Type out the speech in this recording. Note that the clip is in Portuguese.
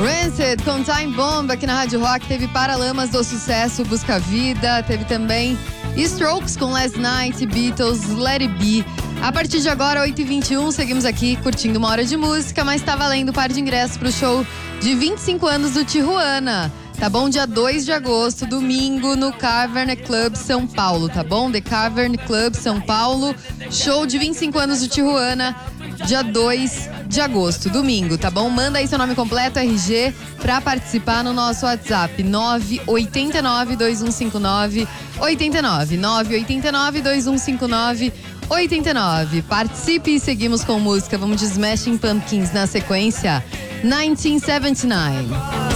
Rancid com Time Bomb aqui na Rádio Rock. Teve Paralamas do Sucesso, Busca Vida. Teve também Strokes com Last Night, Beatles, Let It Be. A partir de agora, 8h21, seguimos aqui curtindo uma hora de música, mas tá valendo um par de ingressos pro show de 25 anos do Tijuana. Tá bom? Dia 2 de agosto, domingo, no Cavern Club São Paulo, tá bom? The Cavern Club São Paulo, show de 25 anos do Tijuana, dia 2 de agosto, domingo, tá bom? Manda aí seu nome completo, RG, pra participar no nosso WhatsApp, 989-2159-89, 989-2159-89. Participe e seguimos com música. Vamos de Smashing Pumpkins na sequência, 1979.